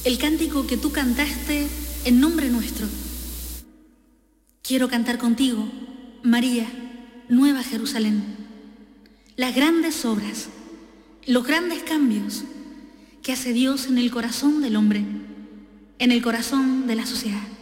el cántico que tú cantaste en nombre nuestro. Quiero cantar contigo, María, Nueva Jerusalén, las grandes obras, los grandes cambios que hace Dios en el corazón del hombre, en el corazón de la sociedad.